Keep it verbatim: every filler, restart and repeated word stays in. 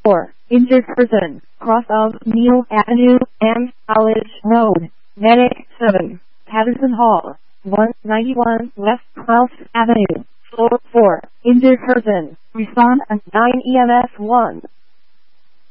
four. Injured person. Cross of Neil Avenue and College Road. Medic seven. Patterson Hall. one ninety-one West Cross Avenue. Floor four. Injured person. Respond at nine E M S one.